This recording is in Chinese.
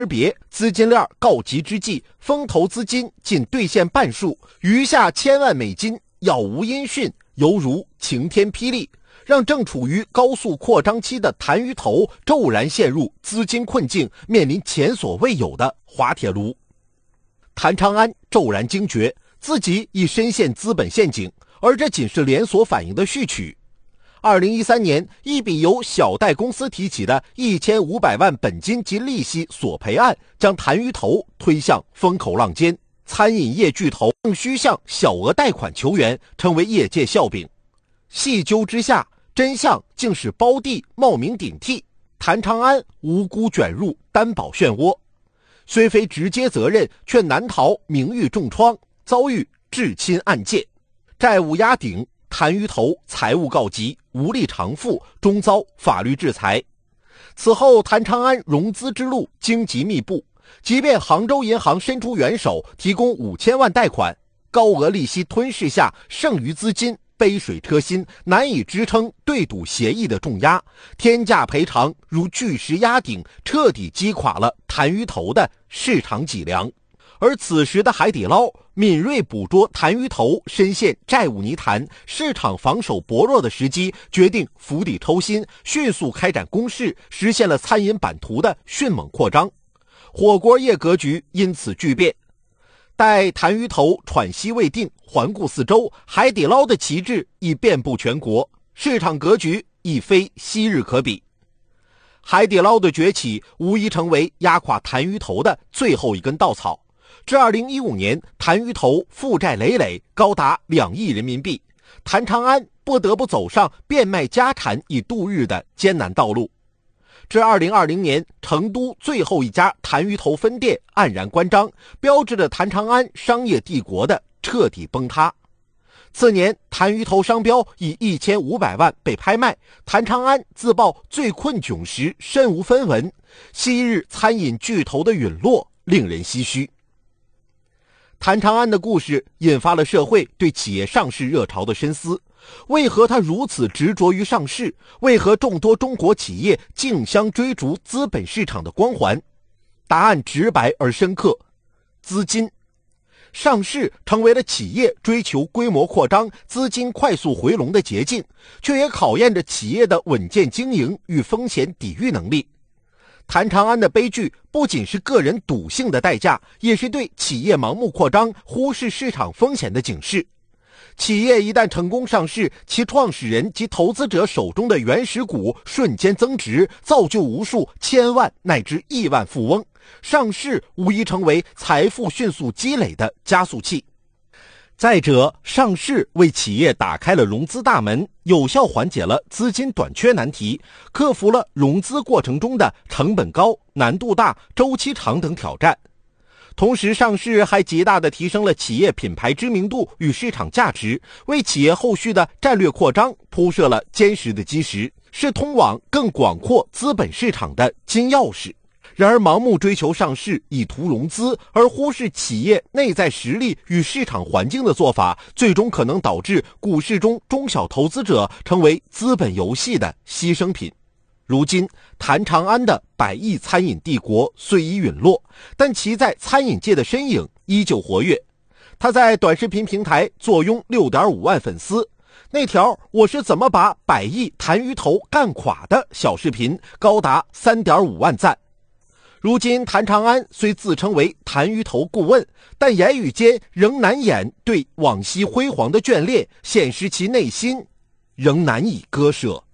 别，资金链告急之际，风投资金仅兑现半数，余下1000万美金杳无音讯，犹如晴天霹雳，让正处于高速扩张期的痰盂头骤然陷入资金困境，面临前所未有的滑铁卢。谭长安骤然惊觉自己已深陷资本陷阱，而这仅是连锁反应的序曲。2013年，一笔由小贷公司提起的1500万本金及利息索赔案，将谭盂头推向风口浪尖。餐饮业巨头更需向小额贷款求援，成为业界笑柄。细究之下，真相竟是胞弟冒名顶替，谭长安无辜卷入担保漩涡，虽非直接责任，却难逃名誉重创，遭遇至亲暗箭，债务压顶，谭盂头财务告急，无力偿付，终遭法律制裁。此后谭长安融资之路荆棘密布，即便杭州银行伸出援手，提供5000万贷款，高额利息吞噬下，剩余资金杯水车薪，难以支撑对赌协议的重压，天价赔偿如巨石压顶，彻底击垮了谭盂头的市场脊梁。而此时的海底捞敏锐捕捉谭盂头深陷债务泥潭、市场防守薄弱的时机，决定釜底抽薪，迅速开展攻势，实现了餐饮版图的迅猛扩张。火锅业格局因此巨变。待谭盂头喘息未定，环顾四周，海底捞的旗帜已遍布全国，市场格局已非昔日可比。海底捞的崛起无疑成为压垮谭盂头的最后一根稻草。至2015年，谭盂头负债累累，高达2亿人民币，谭长安不得不走上变卖家产以度日的艰难道路。至2020年，成都最后一家谭盂头分店黯然关张，标志着谭长安商业帝国的彻底崩塌。次年，谭盂头商标以1500万被拍卖，谭长安自曝最困窘时身无分文，昔日餐饮巨头的陨落令人唏嘘。谭长安的故事引发了社会对企业上市热潮的深思，为何他如此执着于上市？为何众多中国企业竞相追逐资本市场的光环？答案直白而深刻，资金。上市成为了企业追求规模扩张、资金快速回笼的捷径，却也考验着企业的稳健经营与风险抵御能力。谭长安的悲剧不仅是个人赌性的代价，也是对企业盲目扩张、忽视市场风险的警示。企业一旦成功上市，其创始人及投资者手中的原始股瞬间增值，造就无数千万乃至亿万富翁。上市无疑成为财富迅速积累的加速器。再者，上市为企业打开了融资大门，有效缓解了资金短缺难题，克服了融资过程中的成本高、难度大、周期长等挑战。同时，上市还极大地提升了企业品牌知名度与市场价值，为企业后续的战略扩张铺设了坚实的基石，是通往更广阔资本市场的金钥匙。然而，盲目追求上市以图融资，而忽视企业内在实力与市场环境的做法，最终可能导致股市中中小投资者成为资本游戏的牺牲品。如今，谭长安的100亿餐饮帝国虽已陨落，但其在餐饮界的身影依旧活跃。他在短视频平台坐拥6.5万粉丝，那条我是怎么把100亿谭盂头干垮的小视频高达3.5万赞。如今谭长安虽自称为谭盂头顾问，但言语间仍难掩对往昔辉煌的眷恋，显示其内心仍难以割舍。